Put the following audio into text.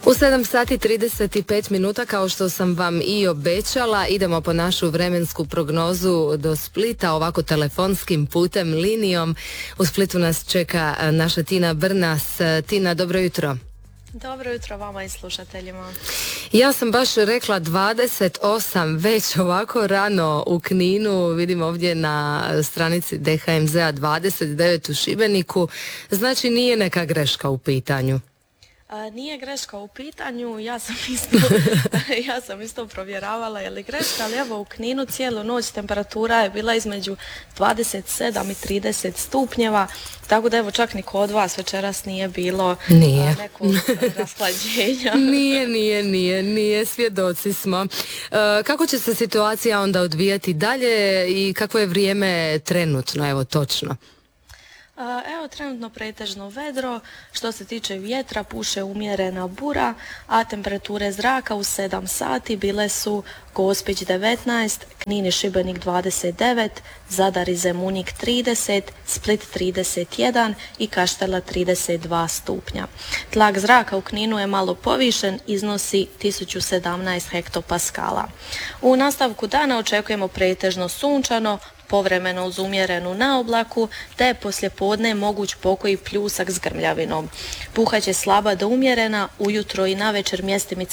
U 7 sati 35 minuta, kao što sam vam i obećala, idemo po našu vremensku prognozu do Splita, ovako telefonskim putem, linijom. U Splitu nas čeka naša Tina Brnas. Tina, dobro jutro. Dobro jutro vama i slušateljima. Ja sam baš rekla 28, već ovako rano u Kninu, vidim ovdje na stranici DHMZ-a 29 u Šibeniku, znači nije neka greška u pitanju. Nije greška u pitanju, ja sam isto provjeravala je li greška, ali evo u Kninu cijelu noć temperatura je bila između 27 i 30 stupnjeva, tako da evo čak ni kod vas večeras nije bilo nekog rashlađenja. Nije, svjedoci smo. Kako će se situacija onda odvijati dalje i kakvo je vrijeme trenutno, evo točno? Evo trenutno pretežno vedro, što se tiče vjetra puše umjerena bura, a temperature zraka u 7 sati bile su Gospić 19, Knin i Šibenik 29, Zadar i Zemunik 30, Split 31 i Kaštela 32 stupnja. Tlak zraka u Kninu je malo povišen, iznosi 1017 hektopaskala. U nastavku dana očekujemo pretežno sunčano, povremeno uz umjerenu naoblaku, te poslijepodne moguć pokoji pljusak s grmljavinom. Puhat će slaba do umjerena, ujutro i navečer mjestimice